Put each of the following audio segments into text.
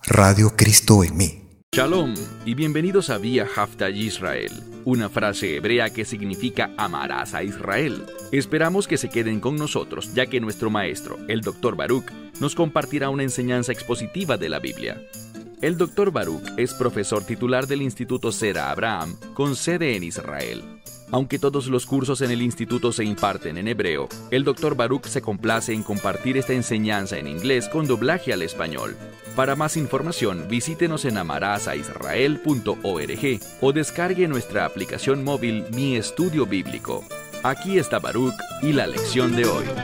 Radio Cristo en mí. Shalom y bienvenidos a Vía Hafta Yisrael, una frase hebrea que significa amarás a Israel. Esperamos que se queden con nosotros, ya que nuestro maestro, el Dr. Baruch, nos compartirá una enseñanza expositiva de la Biblia. El Dr. Baruch es profesor titular del Instituto Zera Abraham, con sede en Israel. Aunque todos los cursos en el instituto se imparten en hebreo, el Dr. Baruch se complace en compartir esta enseñanza en inglés con doblaje al español. Para más información, visítenos en amarasaisrael.org o descargue nuestra aplicación móvil Mi Estudio Bíblico. Aquí está Baruch y la lección de hoy.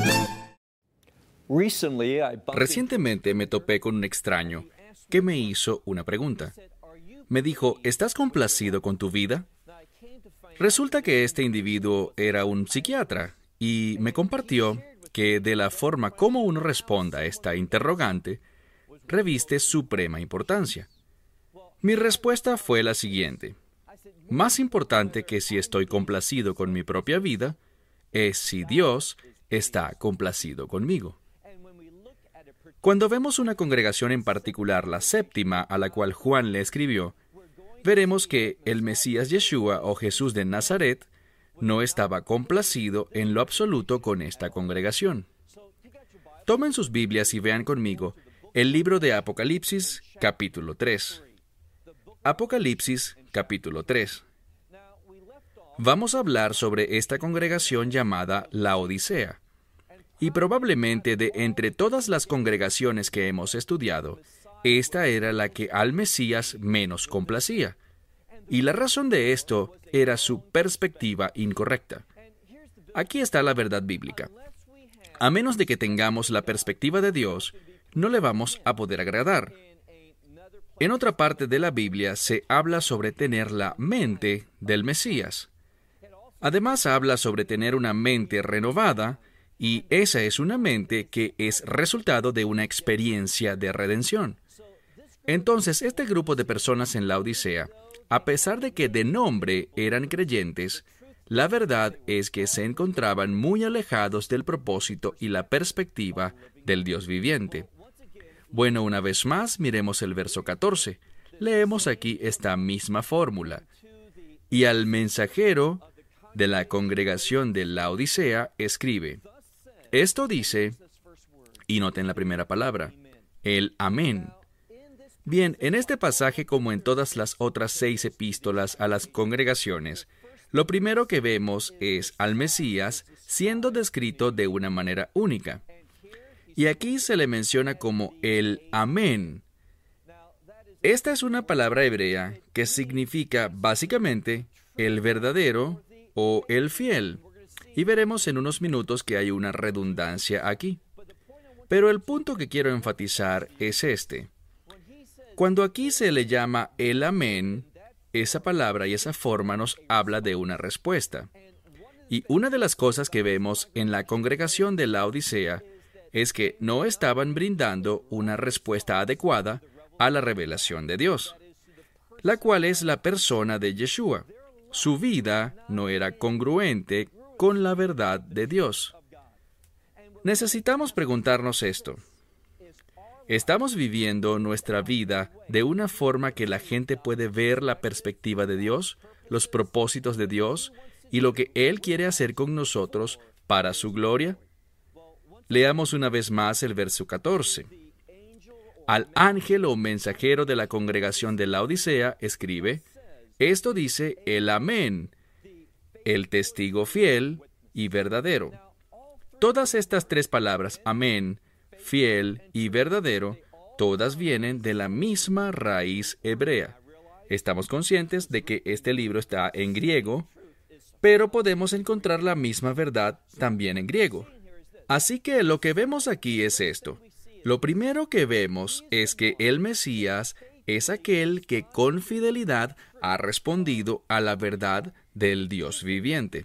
Recientemente me topé con un extraño que me hizo una pregunta. Me dijo, ¿estás complacido con tu vida? Resulta que este individuo era un psiquiatra y me compartió que de la forma como uno responda a esta interrogante, reviste suprema importancia. Mi respuesta fue la siguiente. Más importante que si estoy complacido con mi propia vida, es si Dios está complacido conmigo. Cuando vemos una congregación en particular, la séptima, a la cual Juan le escribió, veremos que el Mesías Yeshua o Jesús de Nazaret no estaba complacido en lo absoluto con esta congregación. Tomen sus Biblias y vean conmigo el libro de Apocalipsis, capítulo 3. Apocalipsis, capítulo 3. Vamos a hablar sobre esta congregación llamada Laodicea. Y probablemente de entre todas las congregaciones que hemos estudiado, esta era la que al Mesías menos complacía. Y la razón de esto era su perspectiva incorrecta. Aquí está la verdad bíblica. A menos de que tengamos la perspectiva de Dios, no le vamos a poder agradar. En otra parte de la Biblia se habla sobre tener la mente del Mesías. Además habla sobre tener una mente renovada, y esa es una mente que es resultado de una experiencia de redención. Entonces, este grupo de personas en la Odisea, a pesar de que de nombre eran creyentes, la verdad es que se encontraban muy alejados del propósito y la perspectiva del Dios viviente. Bueno, una vez más, miremos el verso 14. Leemos aquí esta misma fórmula. Y al mensajero de la congregación de la Odisea escribe. Esto dice, y noten la primera palabra, el amén. Bien, en este pasaje, como en todas las otras 6 epístolas a las congregaciones, lo primero que vemos es al Mesías siendo descrito de una manera única. Y aquí se le menciona como el amén. Esta es una palabra hebrea que significa básicamente el verdadero o el fiel. Y veremos en unos minutos que hay una redundancia aquí. Pero el punto que quiero enfatizar es este. Cuando aquí se le llama el amén, esa palabra y esa forma nos habla de una respuesta. Y una de las cosas que vemos en la congregación de la Odisea es que no estaban brindando una respuesta adecuada a la revelación de Dios, la cual es la persona de Yeshua. Su vida no era congruente con la verdad de Dios. Necesitamos preguntarnos esto. ¿Estamos viviendo nuestra vida de una forma que la gente puede ver la perspectiva de Dios, los propósitos de Dios y lo que Él quiere hacer con nosotros para su gloria? Leamos una vez más el verso 14. Al ángel o mensajero de la congregación de la Odisea escribe, esto dice el amén, el testigo fiel y verdadero. Todas estas 3 palabras, amén, fiel y verdadero, todas vienen de la misma raíz hebrea. Estamos conscientes de que este libro está en griego, pero podemos encontrar la misma verdad también en griego. Así que lo que vemos aquí es esto. Lo primero que vemos es que el Mesías es aquel que con fidelidad ha respondido a la verdad del Dios viviente.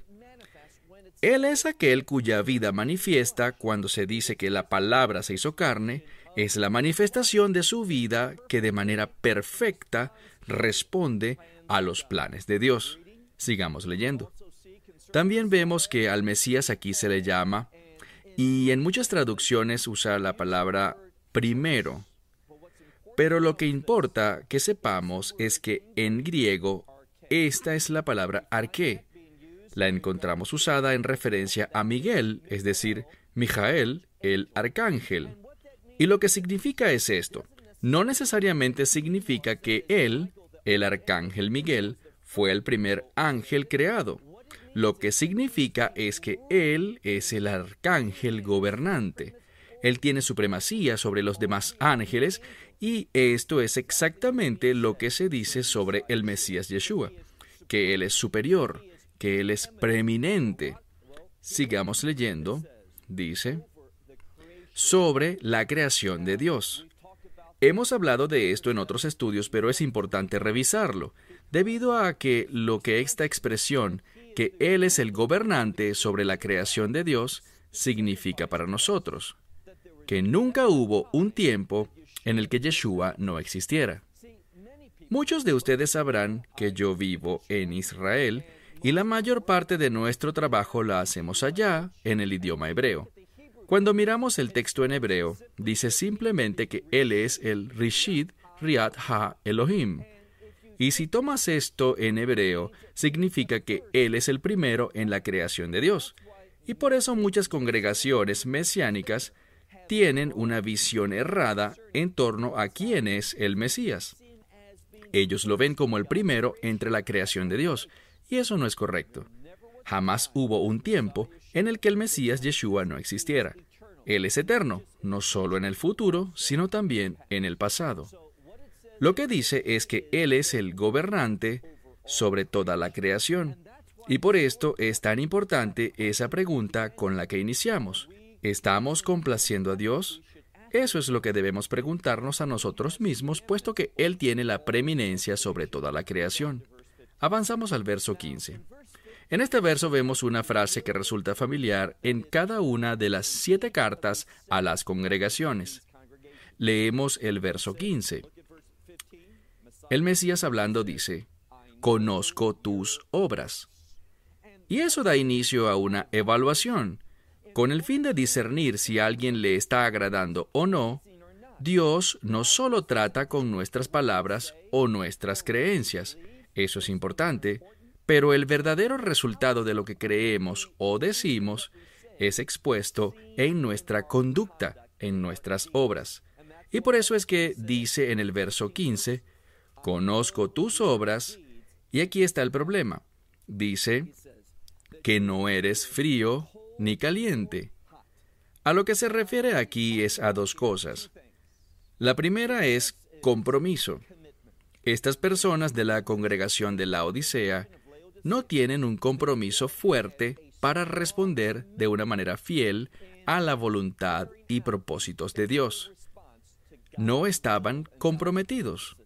Él es aquel cuya vida manifiesta cuando se dice que la palabra se hizo carne, es la manifestación de su vida que de manera perfecta responde a los planes de Dios. Sigamos leyendo. También vemos que al Mesías aquí se le llama, y en muchas traducciones usa la palabra primero. Pero lo que importa que sepamos es que en griego esta es la palabra arqué. La encontramos usada en referencia a Miguel, es decir, Mijael, el arcángel. Y lo que significa es esto. No necesariamente significa que él, el arcángel Miguel, fue el primer ángel creado. Lo que significa es que él es el arcángel gobernante. Él tiene supremacía sobre los demás ángeles y esto es exactamente lo que se dice sobre el Mesías Yeshua, que él es superior, que él es preeminente. Sigamos leyendo. Dice, sobre la creación de Dios. Hemos hablado de esto en otros estudios, pero es importante revisarlo, debido a que lo que esta expresión, que Él es el gobernante sobre la creación de Dios, significa para nosotros, que nunca hubo un tiempo en el que Yeshua no existiera. Muchos de ustedes sabrán que yo vivo en Israel y la mayor parte de nuestro trabajo la hacemos allá, en el idioma hebreo. Cuando miramos el texto en hebreo, dice simplemente que Él es el Rishit Riat Ha Elohim. Y si tomas esto en hebreo, significa que Él es el primero en la creación de Dios. Y por eso muchas congregaciones mesiánicas tienen una visión errada en torno a quién es el Mesías. Ellos lo ven como el primero entre la creación de Dios, y eso no es correcto. Jamás hubo un tiempo en el que el Mesías Yeshua no existiera. Él es eterno, no solo en el futuro, sino también en el pasado. Lo que dice es que Él es el gobernante sobre toda la creación. Y por esto es tan importante esa pregunta con la que iniciamos. ¿Estamos complaciendo a Dios? Eso es lo que debemos preguntarnos a nosotros mismos, puesto que Él tiene la preeminencia sobre toda la creación. Avanzamos al verso 15. En este verso vemos una frase que resulta familiar en cada una de las 7 cartas a las congregaciones. Leemos el verso 15. El Mesías hablando dice, «Conozco tus obras». Y eso da inicio a una evaluación. Con el fin de discernir si alguien le está agradando o no, Dios no solo trata con nuestras palabras o nuestras creencias. Eso es importante. Pero el verdadero resultado de lo que creemos o decimos es expuesto en nuestra conducta, en nuestras obras. Y por eso es que dice en el verso 15, «Conozco tus obras», y aquí está el problema. Dice que no eres frío ni caliente. A lo que se refiere aquí es a 2 cosas. La primera es compromiso. Estas personas de la congregación de la Odisea no tienen un compromiso fuerte para responder de una manera fiel a la voluntad y propósitos de Dios. No estaban comprometidos.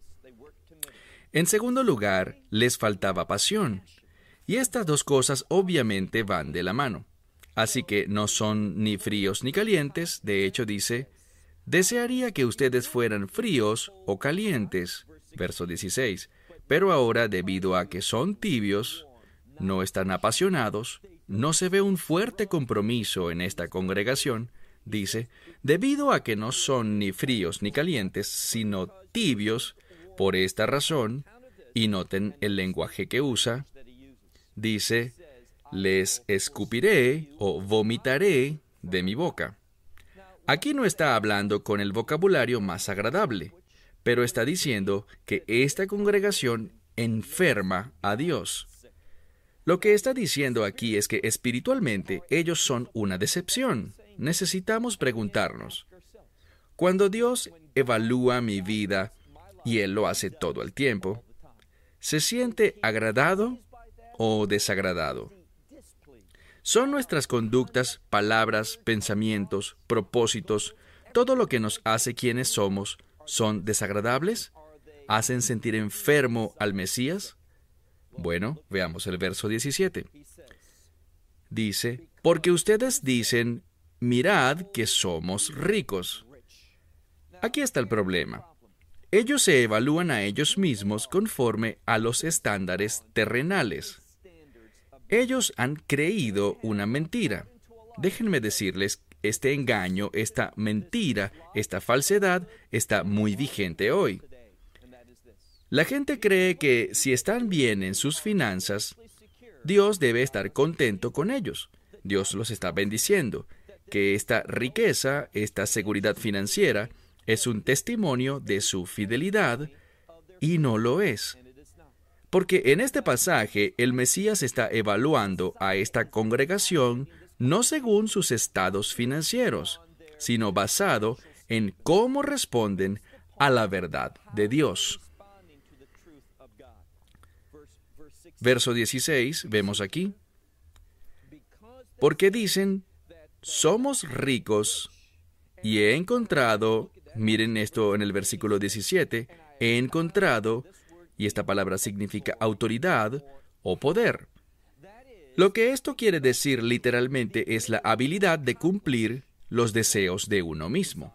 En segundo lugar, les faltaba pasión. Y estas 2 cosas obviamente van de la mano. Así que no son ni fríos ni calientes. De hecho, dice, «Desearía que ustedes fueran fríos o calientes». Verso 16. «Pero ahora, debido a que son tibios, no están apasionados, no se ve un fuerte compromiso en esta congregación», dice, «debido a que no son ni fríos ni calientes, sino tibios, por esta razón», y noten el lenguaje que usa, dice, «les escupiré o vomitaré de mi boca». Aquí no está hablando con el vocabulario más agradable, pero está diciendo que esta congregación enferma a Dios. Lo que está diciendo aquí es que espiritualmente ellos son una decepción. Necesitamos preguntarnos, cuando Dios evalúa mi vida, y Él lo hace todo el tiempo, ¿se siente agradado o desagradado? ¿Son nuestras conductas, palabras, pensamientos, propósitos, todo lo que nos hace quienes somos, son desagradables? ¿Hacen sentir enfermo al Mesías? Bueno, veamos el verso 17. Dice, «Porque ustedes dicen, mirad que somos ricos». Aquí está el problema. Ellos se evalúan a ellos mismos conforme a los estándares terrenales. Ellos han creído una mentira. Déjenme decirles este engaño, esta mentira, esta falsedad está muy vigente hoy. La gente cree que si están bien en sus finanzas, Dios debe estar contento con ellos. Dios los está bendiciendo. Que esta riqueza, esta seguridad financiera, es un testimonio de su fidelidad, y no lo es. Porque en este pasaje, el Mesías está evaluando a esta congregación no según sus estados financieros, sino basado en cómo responden a la verdad de Dios. Verso 16, vemos aquí. Porque dicen, somos ricos y he encontrado, miren esto en el versículo 17, he encontrado, y esta palabra significa autoridad o poder. Lo que esto quiere decir literalmente es la habilidad de cumplir los deseos de uno mismo.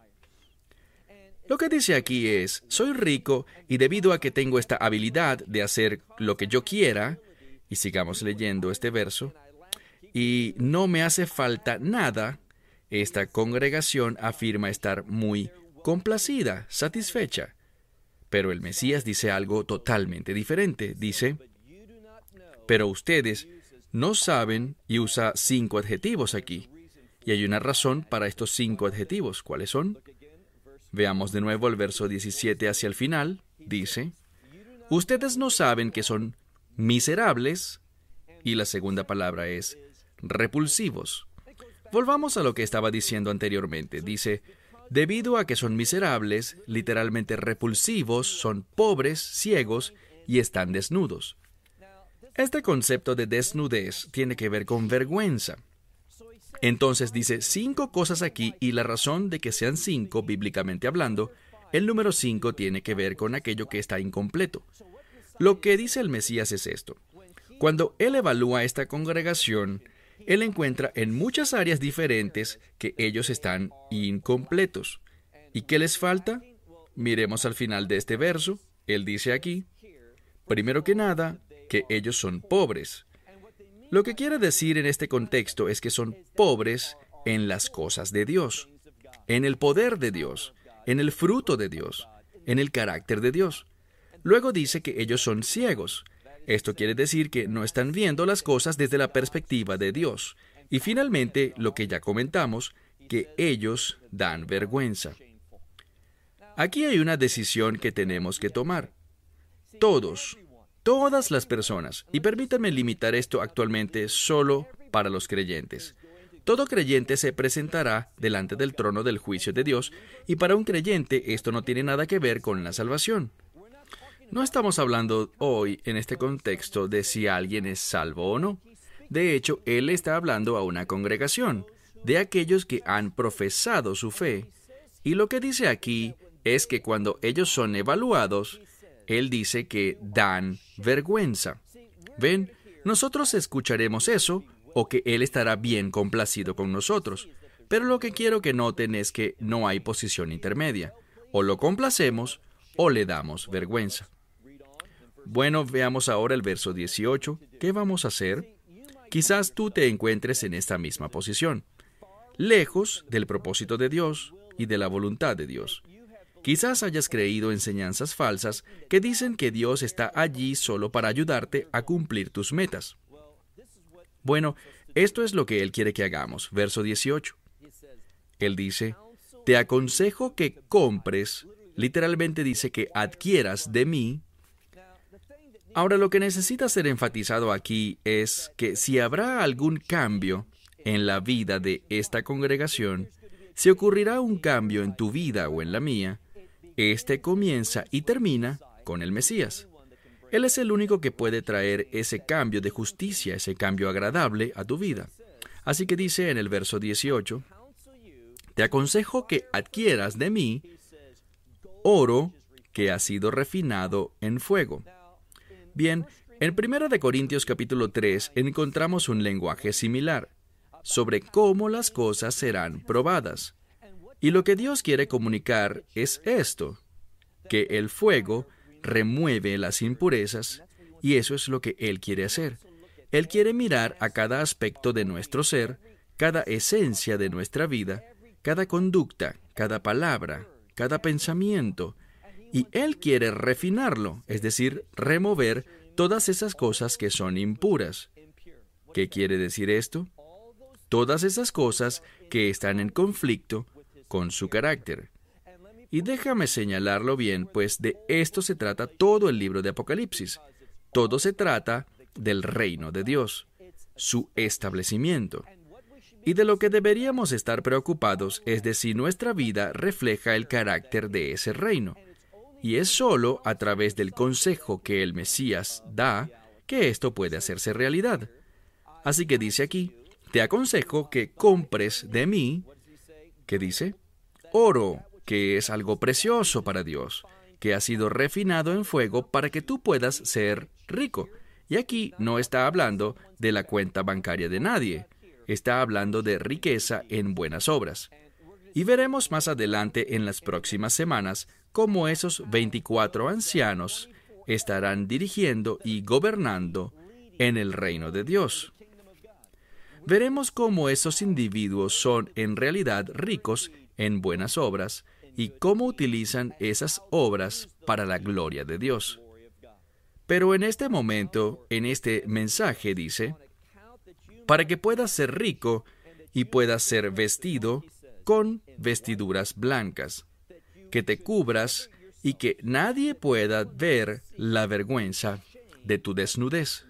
Lo que dice aquí es, soy rico y debido a que tengo esta habilidad de hacer lo que yo quiera, y sigamos leyendo este verso, y no me hace falta nada, esta congregación afirma estar muy complacida, satisfecha. Pero el Mesías dice algo totalmente diferente. Dice, pero ustedes no saben, y usa 5 adjetivos aquí. Y hay una razón para estos 5 adjetivos. ¿Cuáles son? Veamos de nuevo el verso 17 hacia el final. Dice, ustedes no saben que son miserables, y la segunda palabra es repulsivos. Volvamos a lo que estaba diciendo anteriormente. Dice, debido a que son miserables, literalmente repulsivos, son pobres, ciegos y están desnudos. Este concepto de desnudez tiene que ver con vergüenza. Entonces dice 5 cosas aquí y la razón de que sean 5, bíblicamente hablando, el número 5 tiene que ver con aquello que está incompleto. Lo que dice el Mesías es esto. Cuando él evalúa esta congregación, él encuentra en muchas áreas diferentes que ellos están incompletos. ¿Y qué les falta? Miremos al final de este verso. Él dice aquí, primero que nada, que ellos son pobres. Lo que quiere decir en este contexto es que son pobres en las cosas de Dios, en el poder de Dios, en el fruto de Dios, en el carácter de Dios. Luego dice que ellos son ciegos. Esto quiere decir que no están viendo las cosas desde la perspectiva de Dios. Y finalmente, lo que ya comentamos, que ellos dan vergüenza. Aquí hay una decisión que tenemos que tomar. Todas las personas, y permítanme limitar esto actualmente solo para los creyentes. Todo creyente se presentará delante del trono del juicio de Dios, y para un creyente esto no tiene nada que ver con la salvación. No estamos hablando hoy en este contexto de si alguien es salvo o no. De hecho, él está hablando a una congregación, de aquellos que han profesado su fe, y lo que dice aquí es que cuando ellos son evaluados, él dice que dan vergüenza. ¿Ven? Nosotros escucharemos eso, o que él estará bien complacido con nosotros. Pero lo que quiero que noten es que no hay posición intermedia. O lo complacemos, o le damos vergüenza. Bueno, veamos ahora el verso 18. ¿Qué vamos a hacer? Quizás tú te encuentres en esta misma posición, lejos del propósito de Dios y de la voluntad de Dios. Quizás hayas creído enseñanzas falsas que dicen que Dios está allí solo para ayudarte a cumplir tus metas. Bueno, esto es lo que Él quiere que hagamos. Verso 18. Él dice, te aconsejo que compres, literalmente dice que adquieras de mí. Ahora, lo que necesita ser enfatizado aquí es que si habrá algún cambio en la vida de esta congregación, si ocurrirá un cambio en tu vida o en la mía, este comienza y termina con el Mesías. Él es el único que puede traer ese cambio de justicia, ese cambio agradable a tu vida. Así que dice en el verso 18, te aconsejo que adquieras de mí oro que ha sido refinado en fuego. Bien, en 1 Corintios capítulo 3 encontramos un lenguaje similar sobre cómo las cosas serán probadas. Y lo que Dios quiere comunicar es esto, que el fuego remueve las impurezas, y eso es lo que Él quiere hacer. Él quiere mirar a cada aspecto de nuestro ser, cada esencia de nuestra vida, cada conducta, cada palabra, cada pensamiento, y Él quiere refinarlo, es decir, remover todas esas cosas que son impuras. ¿Qué quiere decir esto? Todas esas cosas que están en conflicto con su carácter. Y déjame señalarlo bien, pues de esto se trata todo el libro de Apocalipsis. Todo se trata del reino de Dios, su establecimiento. Y de lo que deberíamos estar preocupados es de si nuestra vida refleja el carácter de ese reino. Y es solo a través del consejo que el Mesías da que esto puede hacerse realidad. Así que dice aquí, te aconsejo que compres de mí, ¿qué dice? Oro, que es algo precioso para Dios, que ha sido refinado en fuego para que tú puedas ser rico. Y aquí no está hablando de la cuenta bancaria de nadie, está hablando de riqueza en buenas obras. Y veremos más adelante en las próximas semanas cómo esos 24 ancianos estarán dirigiendo y gobernando en el reino de Dios. Veremos cómo esos individuos son en realidad ricos en buenas obras y cómo utilizan esas obras para la gloria de Dios. Pero en este momento, en este mensaje dice, para que puedas ser rico y puedas ser vestido con vestiduras blancas, que te cubras y que nadie pueda ver la vergüenza de tu desnudez.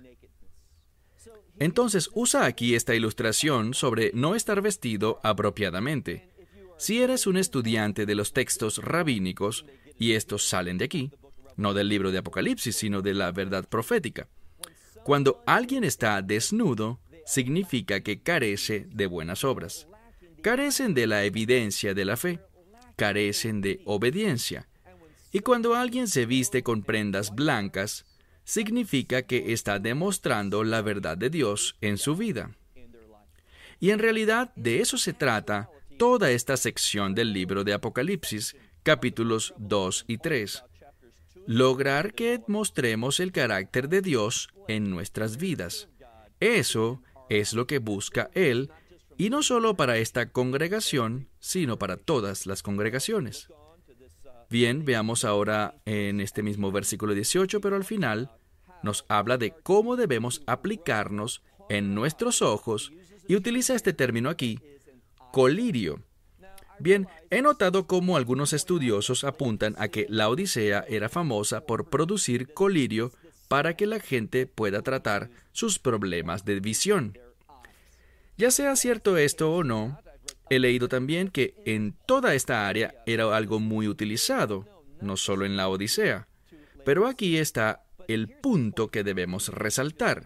Entonces usa aquí esta ilustración sobre no estar vestido apropiadamente. Si eres un estudiante de los textos rabínicos, y estos salen de aquí, no del libro de Apocalipsis, sino de la verdad profética, cuando alguien está desnudo, significa que carece de buenas obras. Carecen de la evidencia de la fe, carecen de obediencia. Y cuando alguien se viste con prendas blancas, significa que está demostrando la verdad de Dios en su vida. Y en realidad de eso se trata toda esta sección del libro de Apocalipsis, capítulos 2 y 3. Lograr que mostremos el carácter de Dios en nuestras vidas. Eso es lo que busca Él, y no solo para esta congregación, sino para todas las congregaciones. Bien, veamos ahora en este mismo versículo 18, pero al final nos habla de cómo debemos aplicarnos en nuestros ojos, y utiliza este término aquí, colirio. Bien, he notado cómo algunos estudiosos apuntan a que la Odisea era famosa por producir colirio para que la gente pueda tratar sus problemas de visión. Ya sea cierto esto o no, he leído también que en toda esta área era algo muy utilizado, no solo en la Odisea. Pero aquí está el punto que debemos resaltar.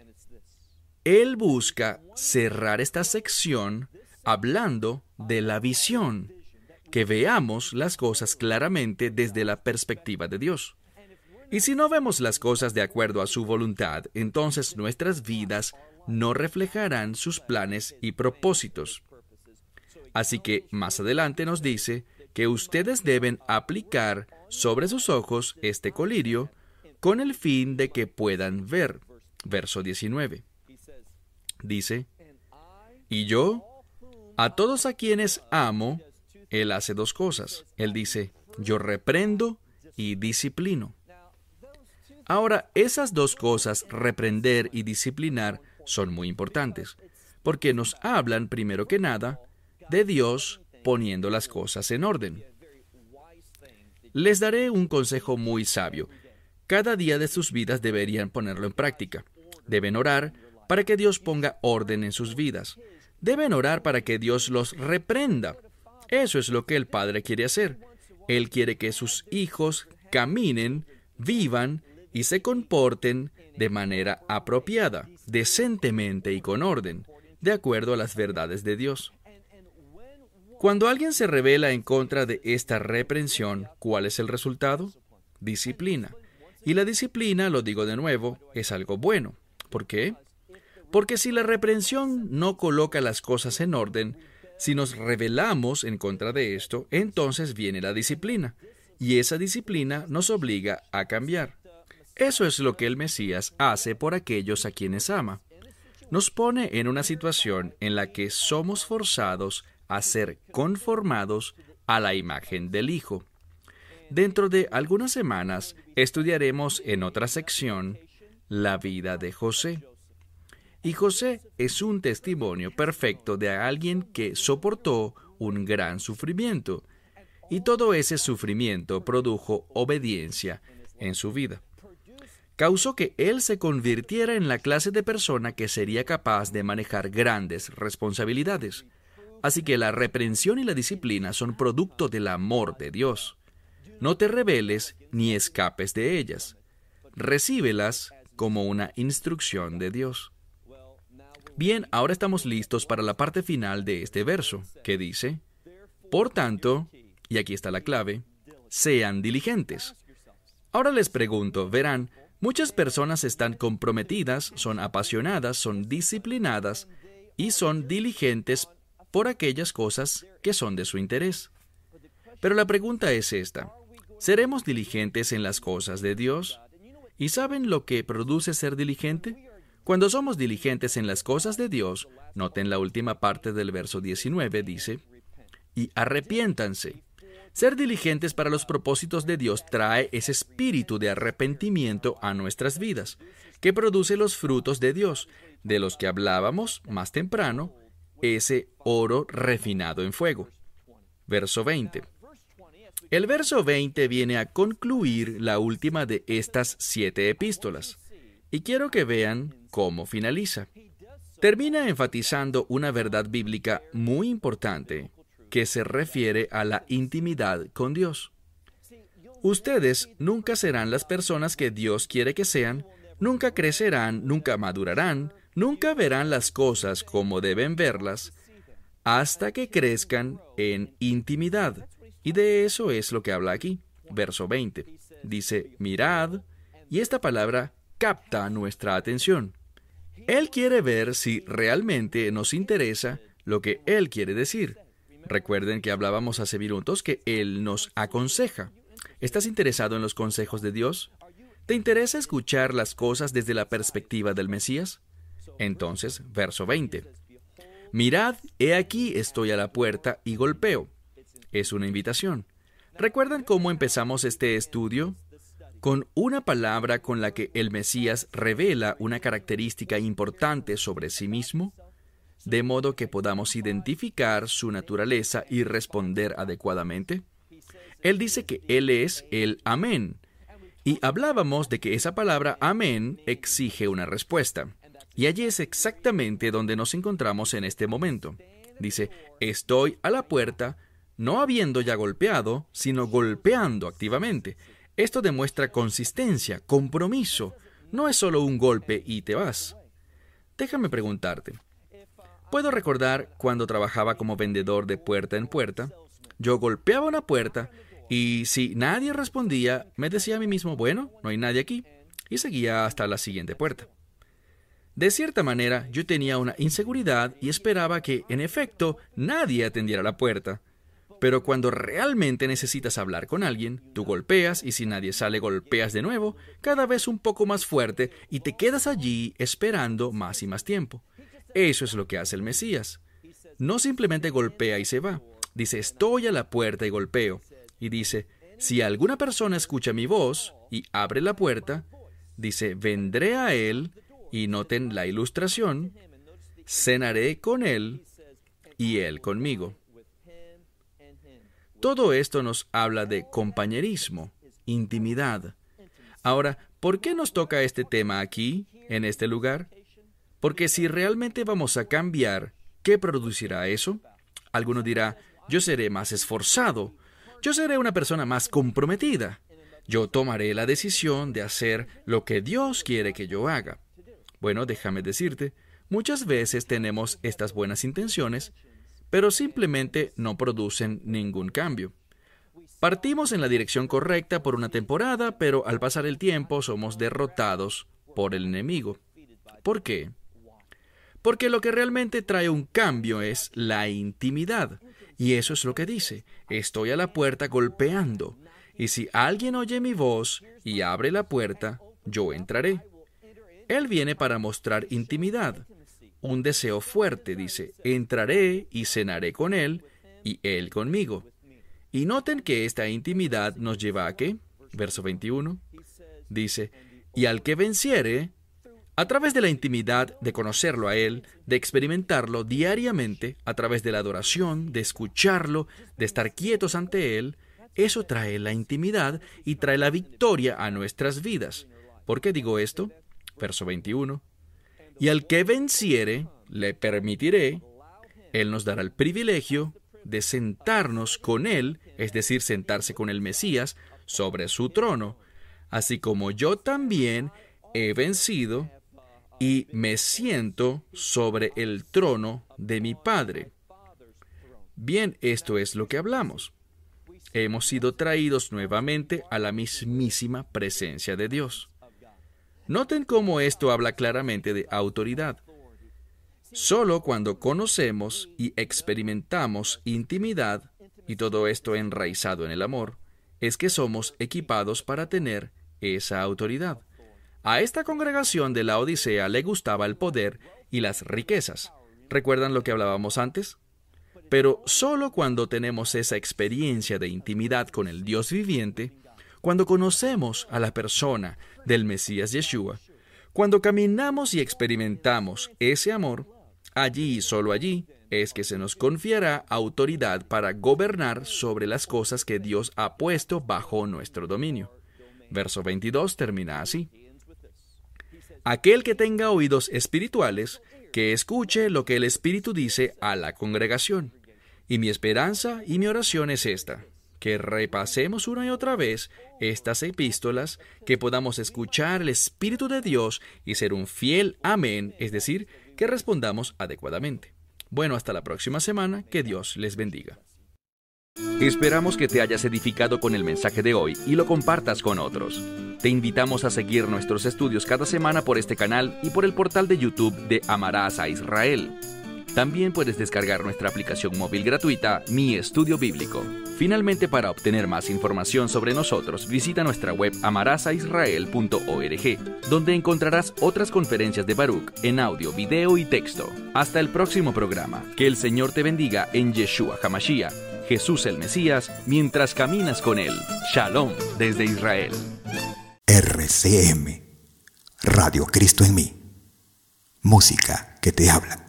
Él busca cerrar esta sección hablando de la visión, que veamos las cosas claramente desde la perspectiva de Dios. Y si no vemos las cosas de acuerdo a su voluntad, entonces nuestras vidas no reflejarán sus planes y propósitos. Así que más adelante nos dice que ustedes deben aplicar sobre sus ojos este colirio con el fin de que puedan ver. Verso 19. Dice, y yo, a todos a quienes amo, Él hace dos cosas. Él dice, yo reprendo y disciplino. Ahora, esas dos cosas, reprender y disciplinar, son muy importantes, porque nos hablan, primero que nada, de Dios poniendo las cosas en orden. Les daré un consejo muy sabio. Cada día de sus vidas deberían ponerlo en práctica. Deben orar para que Dios ponga orden en sus vidas. Deben orar para que Dios los reprenda. Eso es lo que el Padre quiere hacer. Él quiere que sus hijos caminen, vivan y se comporten de manera apropiada, decentemente y con orden, de acuerdo a las verdades de Dios. Cuando alguien se rebela en contra de esta reprensión, ¿cuál es el resultado? Disciplina. Y la disciplina, lo digo de nuevo, es algo bueno. ¿Por qué? Porque si la reprensión no coloca las cosas en orden, si nos rebelamos en contra de esto, entonces viene la disciplina. Y esa disciplina nos obliga a cambiar. Eso es lo que el Mesías hace por aquellos a quienes ama. nos pone en una situación en la que somos forzados a ser conformados a la imagen del Hijo. Dentro de algunas semanas estudiaremos en otra sección la vida de José. Y José es un testimonio perfecto de alguien que soportó un gran sufrimiento. Y todo ese sufrimiento produjo obediencia en su vida. Causó que él se convirtiera en la clase de persona que sería capaz de manejar grandes responsabilidades. Así que la reprensión y la disciplina son producto del amor de Dios. No te rebeles ni escapes de ellas. Recíbelas como una instrucción de Dios. Bien, ahora estamos listos para la parte final de este verso, que dice: por tanto, y aquí está la clave, sean diligentes. Ahora les pregunto, verán, muchas personas están comprometidas, son apasionadas, son disciplinadas y son diligentes por aquellas cosas que son de su interés. Pero la pregunta es esta: ¿seremos diligentes en las cosas de Dios? ¿Y saben lo que produce ser diligente? Cuando somos diligentes en las cosas de Dios, noten la última parte del verso 19, dice: y arrepiéntanse. Ser diligentes para los propósitos de Dios trae ese espíritu de arrepentimiento a nuestras vidas, que produce los frutos de Dios, de los que hablábamos más temprano, ese oro refinado en fuego. Verso 20. El verso 20 viene a concluir la última de estas 7 epístolas, y quiero que vean cómo finaliza. Termina enfatizando una verdad bíblica muy importante que se refiere a la intimidad con Dios. Ustedes nunca serán las personas que Dios quiere que sean, nunca crecerán, nunca madurarán, nunca verán las cosas como deben verlas, hasta que crezcan en intimidad. Y de eso es lo que habla aquí. Verso 20. Dice, mirad, y esta palabra capta nuestra atención. Él quiere ver si realmente nos interesa lo que Él quiere decir. Recuerden que hablábamos hace minutos que Él nos aconseja. ¿Estás interesado en los consejos de Dios? ¿Te interesa escuchar las cosas desde la perspectiva del Mesías? Entonces, verso 20. Mirad, he aquí estoy a la puerta y golpeo. Es una invitación. ¿Recuerdan cómo empezamos este estudio? Con una palabra con la que el Mesías revela una característica importante sobre sí mismo, de modo que podamos identificar su naturaleza y responder adecuadamente. Él dice que Él es el Amén, y hablábamos de que esa palabra Amén exige una respuesta, y allí es exactamente donde nos encontramos en este momento. Dice, estoy a la puerta, no habiendo ya golpeado, sino golpeando activamente. Esto demuestra consistencia, compromiso. No es solo un golpe y te vas. Déjame preguntarte. Puedo recordar cuando trabajaba como vendedor de puerta en puerta. Yo golpeaba una puerta y si nadie respondía, me decía a mí mismo, bueno, no hay nadie aquí, y seguía hasta la siguiente puerta. De cierta manera, yo tenía una inseguridad y esperaba que, en efecto, nadie atendiera la puerta. Pero cuando realmente necesitas hablar con alguien, tú golpeas y si nadie sale golpeas de nuevo, cada vez un poco más fuerte y te quedas allí esperando más y más tiempo. Eso es lo que hace el Mesías. No simplemente golpea y se va. Dice, estoy a la puerta y golpeo. Y dice, si alguna persona escucha mi voz y abre la puerta, dice, vendré a él, y noten la ilustración, cenaré con él y él conmigo. Todo esto nos habla de compañerismo, intimidad. Ahora, ¿por qué nos toca este tema aquí, en este lugar? Porque si realmente vamos a cambiar, ¿qué producirá eso? Alguno dirá, yo seré más esforzado, yo seré una persona más comprometida, yo tomaré la decisión de hacer lo que Dios quiere que yo haga. Bueno, déjame decirte, muchas veces tenemos estas buenas intenciones, pero simplemente no producen ningún cambio. Partimos en la dirección correcta por una temporada, pero al pasar el tiempo somos derrotados por el enemigo. ¿Por qué? Porque lo que realmente trae un cambio es la intimidad. Y eso es lo que dice, estoy a la puerta golpeando. Y si alguien oye mi voz y abre la puerta, yo entraré. Él viene para mostrar intimidad. un deseo fuerte. Dice, entraré y cenaré con él y él conmigo. Y noten que esta intimidad nos lleva a ¿qué? Verso 21. Dice, y al que venciere, a través de la intimidad, de conocerlo a él, de experimentarlo diariamente, a través de la adoración, de escucharlo, de estar quietos ante él, eso trae la intimidad y trae la victoria a nuestras vidas. ¿Por qué digo esto? Verso 21. Y al que venciere, le permitiré, él nos dará el privilegio de sentarnos con él, es decir, sentarse con el Mesías, sobre su trono, así como yo también he vencido y me siento sobre el trono de mi Padre. Bien, esto es lo que hablamos. Hemos sido traídos nuevamente a la mismísima presencia de Dios. Noten cómo esto habla claramente de autoridad. Solo cuando conocemos y experimentamos intimidad, y todo esto enraizado en el amor, es que somos equipados para tener esa autoridad. A esta congregación de la Odisea le gustaba el poder y las riquezas. ¿Recuerdan lo que hablábamos antes? Pero solo cuando tenemos esa experiencia de intimidad con el Dios viviente, cuando conocemos a la persona del Mesías Yeshua, cuando caminamos y experimentamos ese amor, allí y solo allí es que se nos confiará autoridad para gobernar sobre las cosas que Dios ha puesto bajo nuestro dominio. Verso 22 termina así. Aquel que tenga oídos espirituales, que escuche lo que el Espíritu dice a la congregación. Y mi esperanza y mi oración es esta, que repasemos una y otra vez estas epístolas, que podamos escuchar el Espíritu de Dios y ser un fiel amén, es decir, que respondamos adecuadamente. Bueno, hasta la próxima semana, que Dios les bendiga. Esperamos que te hayas edificado con el mensaje de hoy y lo compartas con otros. Te invitamos a seguir nuestros estudios cada semana por este canal y por el portal de YouTube de Amarás a Israel. También puedes descargar nuestra aplicación móvil gratuita, Mi Estudio Bíblico. Finalmente, para obtener más información sobre nosotros, visita nuestra web amarasaisrael.org, donde encontrarás otras conferencias de Baruch en audio, video y texto. Hasta el próximo programa. Que el Señor te bendiga en Yeshua HaMashiach, Jesús el Mesías, mientras caminas con Él. Shalom desde Israel. RCM, Radio Cristo en mí. Música que te habla.